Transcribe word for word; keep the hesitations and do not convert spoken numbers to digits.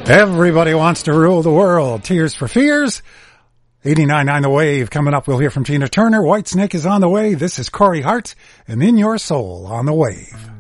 Everybody wants to rule the world. Tears for Fears. eighty-nine nine The Wave. Coming up, we'll hear from Tina Turner. Whitesnake is on the way. This is Corey Hart, and In Your Soul on the Wave.